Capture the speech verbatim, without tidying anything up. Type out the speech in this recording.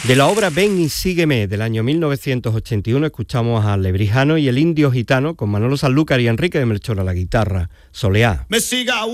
De la obra Ven y sígueme del año mil novecientos ochenta y uno escuchamos a Lebrijano y el Indio Gitano con Manolo Sanlúcar y Enrique de Melchor a la guitarra. Soleá. Me siga